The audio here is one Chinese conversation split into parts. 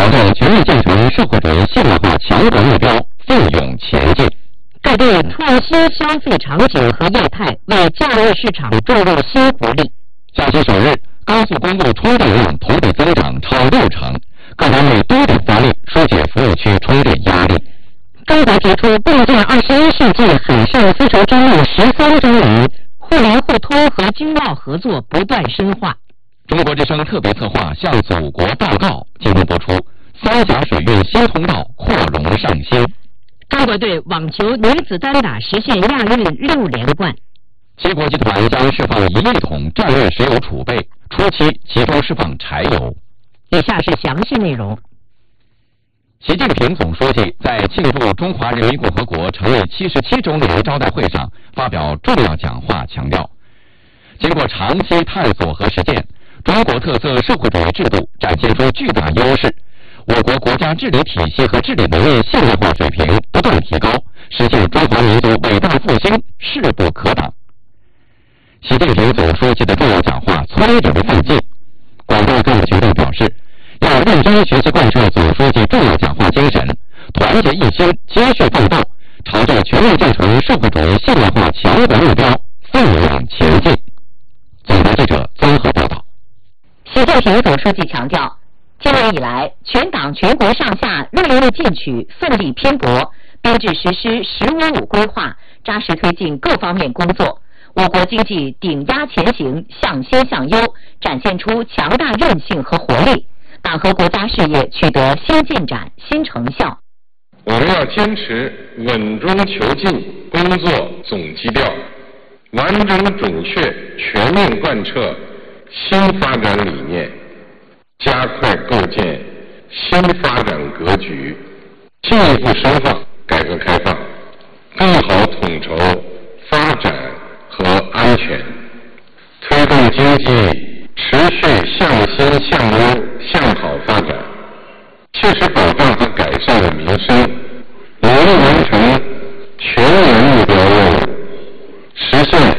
朝着全面建成社会主义现代化强国目标奋勇前进。 各地创新消费场景和业态，为就业市场注入新活力。 假期首日，高速公路充电量同比增长超60%，各单位多点发力，疏解服务区充电压力。 中国提出共建21世纪海上丝绸之路13周年，互联互通和经贸合作不断深化。 中国之声特别策划向祖国报告今天播出，三峡水运新通道扩容上新。 中国队网球女子单打实现亚运6连冠。 七国集团将释放1亿桶战略石油储备，初期集中释放柴油。 以下是详细内容。 习近平总书记在庆祝中华人民共和国成立77周年招待会上发表重要讲话，强调，经过长期探索和实践，中国特色社会主义制度展现出巨大优势，我国国家治理体系和治理能力现代化水平不断提高，实现中华民族伟大复兴势不可挡。习近平总书记的重要讲话催人奋进。广大干部群众表示，要认真学习贯彻总书记重要讲话精神，团结一心，继续奋斗，朝着全面建成社会主义现代化强国目标奋勇前进。总台记者综合报道。 习近平总书记强调，今年以来，全党全国上下锐意进取，奋力拼搏，编制实施“15+5”规划，扎实推进各方面工作。我国经济顶压前行，向先向优，展现出强大韧性和活力，党和国家事业取得新进展、新成效。 我们要坚持稳中求进工作总基调，完整准确全面贯彻新发展理念，加快构建新发展格局，进一步深化改革开放，更好统筹发展和安全，推动经济持续向新向优向好发展，切实保障和改善了民生，努力完成全员目标任务，实现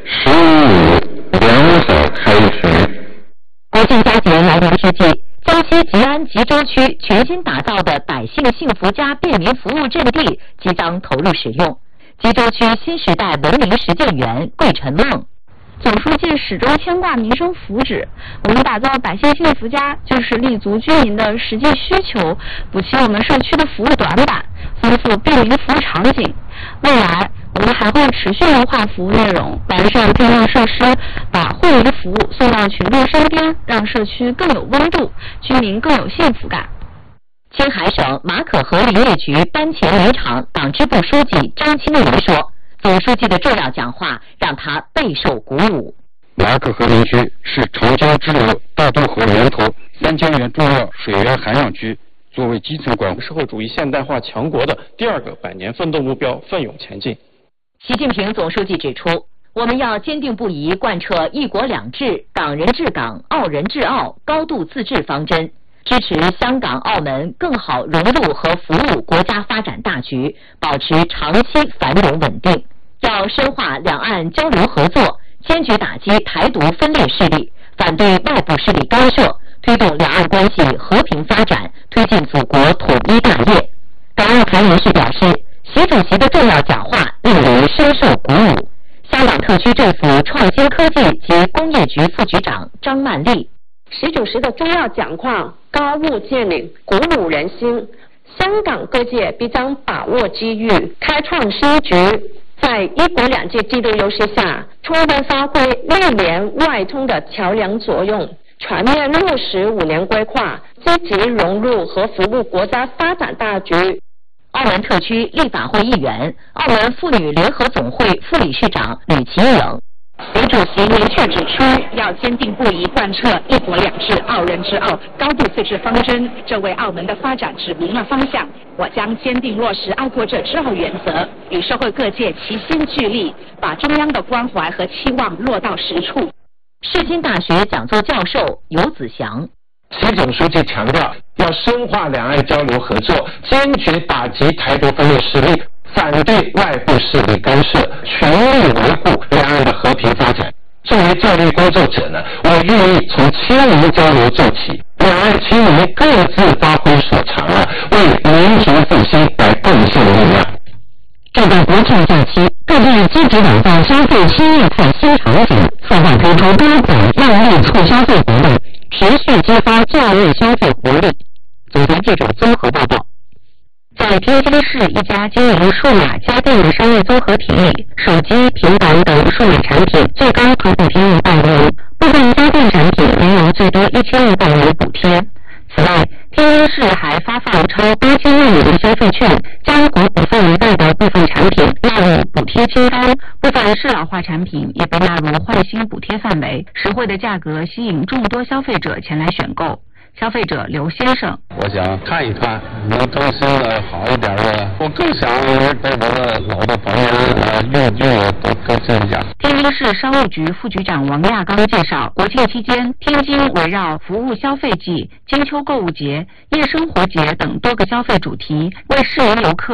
“15+5”良好开学。 国庆佳节来临之际，江西吉安吉州区全新打造的百姓幸福家便民服务阵地即将投入使用。吉州区新时代文明实践园桂晨梦。 总书记始终牵挂民生福祉，我们打造百姓幸福家，就是立足居民的实际需求，补齐我们社区的服务短板，丰富便民服务场景。未来，我们还会持续优化服务内容，完善配套设施，把惠民服务送到群众身边，让社区更有温度，居民更有幸福感。 青海省马可河林业局班前林场党支部书记张清林说，总书记的重要讲话让他备受鼓舞。 马可河林区是长江支流大渡河源头3000源重要水源涵养区，作为基层管社会主义现代化强国的第2个100年奋斗目标奋勇前进。 习近平总书记指出，我们要坚定不移贯彻“一国两制”、港人治港、澳人治澳、高度自治方针，支持香港、澳门更好融入和服务国家发展大局，保持长期繁荣稳定。要深化两岸交流合作，坚决打击台独分裂势力，反对外部势力干涉，推动两岸关系和平发展，推进祖国统一大业。港澳台人士表示，习主席的重要讲话令人深受鼓舞。香港特区政府创新科技及工业局副局长张曼丽， 习主席的重要讲话高屋建瓴，鼓舞人心。香港各界必将把握机遇，开创新局，在一国两制制度优势下，充分发挥内联外通的桥梁作用，全面落实5年规划，积极融入和服务国家发展大局。 澳门特区立法会议员、澳门妇女联合总会副理事长吕其颖。 习主席明确指出，要坚定不移贯彻“一国两制”、澳人治澳、高度自治方针，这为澳门的发展指明了方向。我将坚定落实爱国者治澳原则，与社会各界齐心聚力，把中央的关怀和期望落到实处。 世新大学讲座教授游子祥。 习总书记强调，要深化两岸交流合作，坚决打击台独分裂势力，反对外部势力干涉，全力维护两岸的和平发展。作为教育工作者呢，我愿意从亲民交流做起， 两岸青年各自发挥所长为民族复兴来贡献力量。 这个国庆假期，各地积极打造消费新业态新场景，策划推出多款靓丽促消费活动，持续激发就业消费活力。总台记者综合报道。在天津市一家经营数码家电的商业综合体里，手机、平板等数码产品最高可补贴500元，部分家电产品仍有最多1600元补贴。此外，天津市还发放超8000万元的消费券，将国补费以外的部分产品纳入补贴清单，部分适老化产品也被纳入换新补贴范围，实惠的价格吸引众多消费者前来选购。消费者刘先生， 我想看一看能更新的好一点的，我更想在我的老的房间用都更新一下。 天津市商务局副局长王亚刚介绍，国庆期间，天津围绕服务消费季、金秋购物节、夜生活节等多个消费主题，为市民游客